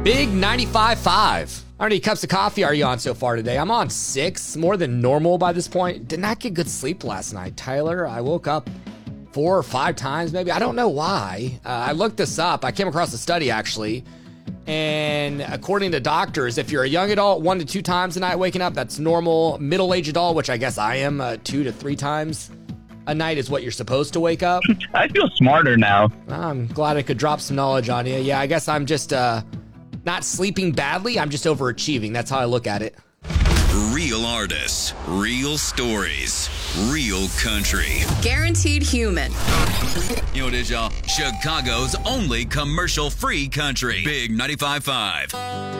Big 95.5. How many cups of coffee are you on so far today? I'm on 6, more than normal by this point. Did not get good sleep last night, Tyler. I woke up 4 or 5 times maybe. I don't know why. I looked this up. I came across a study actually. And according to doctors, if you're a young adult, 1 to 2 times a night waking up, that's normal. Middle-aged adult, which I guess I am, 2 to 3 times a night is what you're supposed to wake up. I feel smarter now. I'm glad I could drop some knowledge on you. Yeah, I guess I'm just not sleeping badly. I'm just overachieving. That's how I look at it. Real artists, real stories, real country. Guaranteed human. You know what it is, y'all? Chicago's only commercial-free country. Big 95.5.